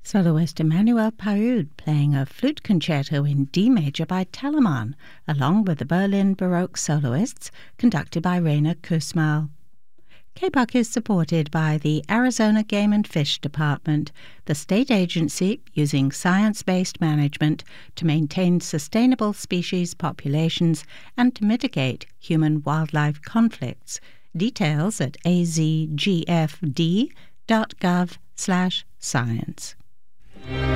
Soloist Emmanuel Pahud playing a flute concerto in D major by Telemann, along with the Berlin Baroque soloists, conducted by Rainer Kussmaul. KBUK is supported by the Arizona Game and Fish Department, the state agency using science-based management to maintain sustainable species populations and to mitigate human-wildlife conflicts. Details at azgfd.gov/science.